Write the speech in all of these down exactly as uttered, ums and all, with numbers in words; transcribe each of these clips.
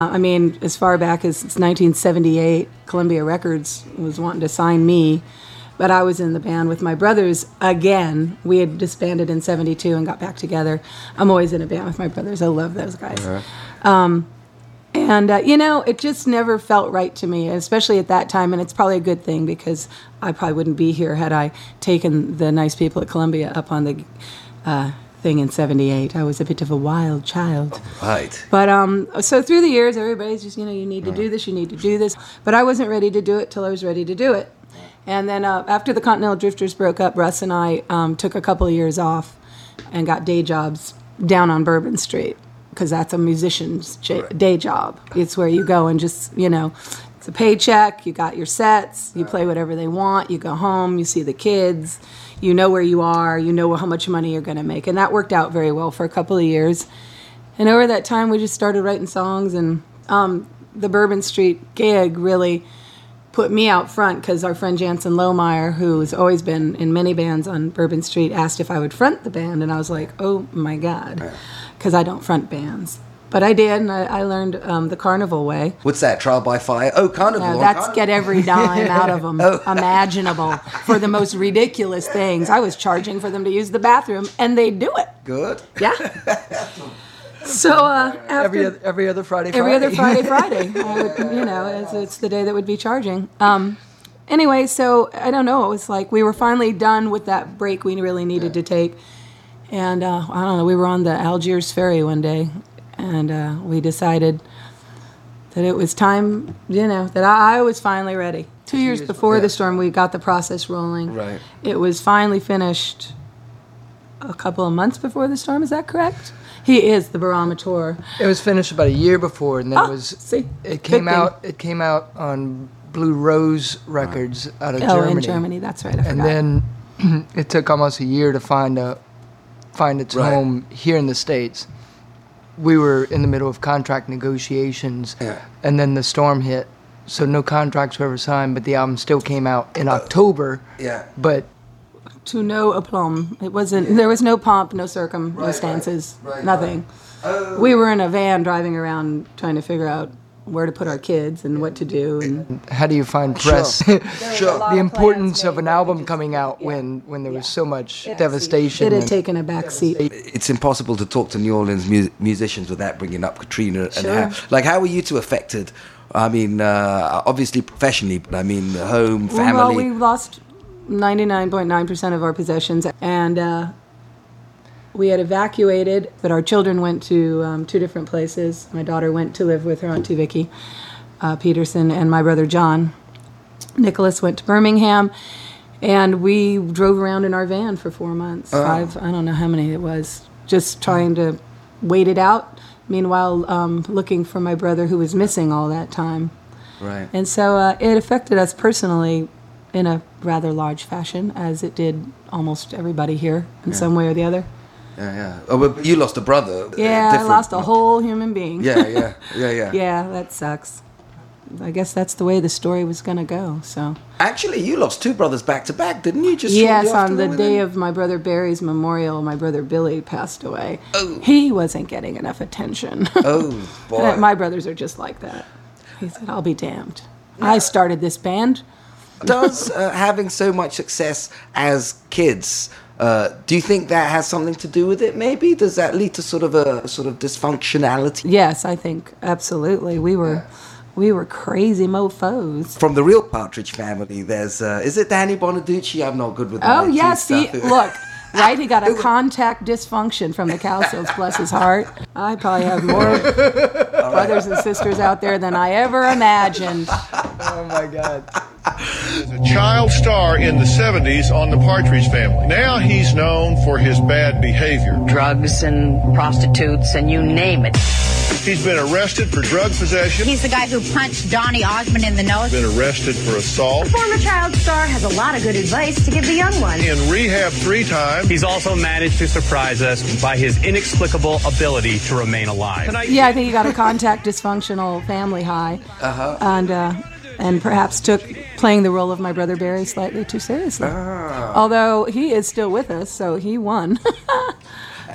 I mean, as far back as nineteen seventy-eight, Columbia Records was wanting to sign me, but I was in the band with my brothers again. We had disbanded in seventy-two and got back together. I'm always in a band with my brothers. I love those guys. Uh-huh. Um, and, uh, you know, it just never felt right to me, especially at that time, and it's probably a good thing because I probably wouldn't be here had I taken the nice people at Columbia up on the uh, thing in seventy-eight. I was a bit of a wild child. Right. But um, so through the years, everybody's just, you know, you need to do this, you need to do this. But I wasn't ready to do it till I was ready to do it. And then uh, after the Continental Drifters broke up, Russ and I um, took a couple of years off and got day jobs down on Bourbon Street, because that's a musician's j- day job. It's where you go and just, you know, it's a paycheck, you got your sets, you play whatever they want, you go home, you see the kids, you know where you are, you know how much money you're going to make. And that worked out very well for a couple of years. And over that time, we just started writing songs, and um, the Bourbon Street gig really put me out front, because our friend Jansen Lohmeyer, who's always been in many bands on Bourbon Street, asked if I would front the band, and I was like, oh my God, because I don't front bands. But I did, and I, I learned um, the Carnival way. What's that, Trial by Fire? Oh, Carnival. No, that's Carnival. Get every dime out of them Oh. imaginable for the most ridiculous things. I was charging for them to use the bathroom, and they'd do it. Good. Yeah. So uh, after Every other, every other Friday, Friday. every other Friday, Friday, I would, you know, it's, it's the day that would be charging. Um, anyway, so I don't know. It was like we were finally done with that break we really needed to take, and uh, I don't know. We were on the Algiers ferry one day, and uh, we decided that it was time. You know, that I, I was finally ready. Two years, years before before. the storm, we got the process rolling. Right. It was finally finished a couple of months before the storm. Is that correct? He is the barometer. It was finished about a year before, and then Ah, it was. see, It came good thing. out. It came out on Blue Rose Records out of Oh, Germany. in Germany, that's right. I And forgot. then it took almost a year to find a find its Right. home here in the States. We were in the middle of contract negotiations, Yeah. and then the storm hit. So no contracts were ever signed, but the album still came out in October. Yeah. But To no aplomb. It wasn't. There was no pomp, no circumstances, right, right, nothing. Oh. We were in a van driving around trying to figure out where to put our kids and what to do. And how do you find press? Sure. The importance of an album coming out when, when there was so much devastation. it had and- taken a back seat. It's impossible to talk to New Orleans mu- musicians without bringing up Katrina. And Sure. how, like, how were you two affected? I mean, uh, obviously professionally, but I mean, home, family. Well, we lost ninety-nine point nine percent of our possessions, and uh, we had evacuated, but our children went to um, two different places. My daughter went to live with her Auntie Vicky uh, Peterson, and my brother John. Nicholas went to Birmingham, and we drove around in our van for four months. Oh. Five, I don't know how many it was, just trying to wait it out. Meanwhile, um, looking for my brother who was missing all that time. Right. And so uh, it affected us personally in a rather large fashion, as it did almost everybody here in some way or the other. Yeah, yeah. Oh, but you lost a brother. uh, Yeah, I different- lost a whole human being. Yeah, yeah, yeah, yeah. Yeah, that sucks. I guess that's the way the story was going to go, so. Actually, you lost two brothers back to back, didn't you? Just Yes, shortly after on the one day them? of my brother Barry's memorial, my brother Billy passed away. Oh. He wasn't getting enough attention. Oh, boy. My brothers are just like that. He said, I'll be damned. I started this band. Does uh, having so much success as kids, uh, do you think that has something to do with it, maybe? Does that lead to sort of a sort of dysfunctionality? Yes, I think absolutely. We were, we were crazy mofos. From the real Partridge Family, there's, uh, is it Danny Bonaducce? I'm not good with the Oh nineties yeah, see, stuff. look, right? He got a contact dysfunction from the Cowsills, bless his heart. I probably have more brothers and sisters out there than I ever imagined. Oh my God. A child star in the seventies on the Partridge Family. Now he's known for his bad behavior. Drugs and prostitutes and you name it. He's been arrested for drug possession, He's the guy who punched Donnie Osmond in the nose. been arrested for assault, Former child star has a lot of good advice to give the young ones. in rehab three times. He's also managed to surprise us by his inexplicable ability to remain alive. Tonight, Yeah, I think he got a contact dysfunctional family high, uh-huh. and uh, and perhaps took playing the role of my brother Barry slightly too seriously. Although he is still with us, so he won.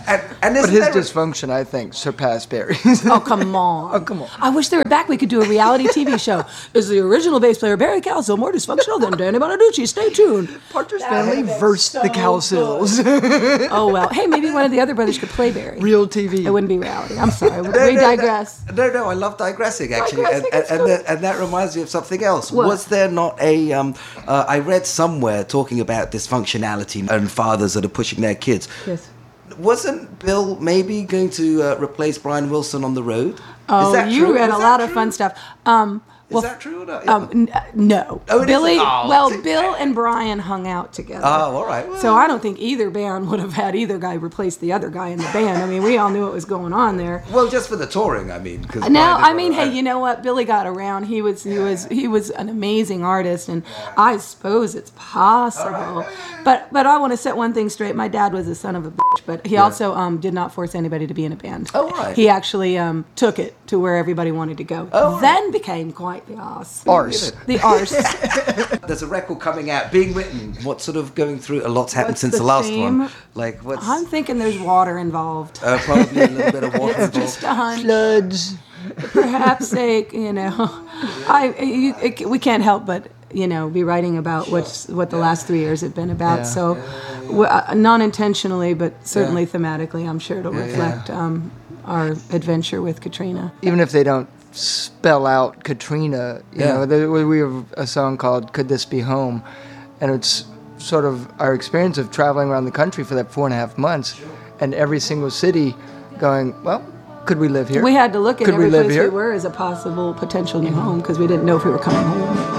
And, and But isn't his there a- dysfunction, I think, surpassed Barry's. Oh, come on. Oh, come on. I wish they were back. We could do a reality T V show. Is the original bass player Barry Calsill more dysfunctional than Danny Bonaducci? Stay tuned. Partridge Family versus the Calsills. Oh, well. Hey, maybe one of the other brothers could play Barry. Real T V. It wouldn't be reality. I'm sorry. We No, no, no. digress. No, no, I love digressing actually, Digressing and, is and, and, cool. that, and that reminds me of something else. What? Was there not a? Um, uh, I read somewhere talking about dysfunctionality and fathers that are pushing their kids. Yes. Wasn't Bill maybe going to uh, replace Brian Wilson on the road? Oh, Is that you true? read Is a that lot of true? fun stuff. Um, Is well, that true or not? Um, n- no. Oh, it Billy. isn't? Oh, well, see. Bill and Brian hung out together. Oh, all right. Well, So I don't think either band would have had either guy replace the other guy in the band. I mean, we all knew what was going on there. well, just for the touring, I mean. Cause Now, Brian I did mean, all right. hey, you know what? Billy got around. He was, he was, he was an amazing artist, and I suppose it's possible. But, but I want to set one thing straight. My dad was a son of a bitch, but he also um, did not force anybody to be in a band. Oh, right. He actually um, took it to where everybody wanted to go. Oh, right. Then became quite the arse. Arse. The arse. There's a record coming out, being written. What's sort of going through? A lot's happened What's since the the last theme? one. Like what's? I'm thinking there's water involved. uh, probably a little bit of water It's just involved. a hunch. Floods. Perhaps they, you know, I you, it, we can't help but you know be writing about what's what the last three years have been about. Yeah. So, w- uh, non-intentionally, but certainly Yeah. thematically, I'm sure it'll reflect um, our adventure with Katrina. Even if they don't spell out Katrina, you Yeah. know, there, we have a song called "Could This Be Home," and it's sort of our experience of traveling around the country for that four and a half months, and every single city going, well, could we live here? We had to look at Could we every live place here? we were as a possible potential new home because we didn't know if we were coming home.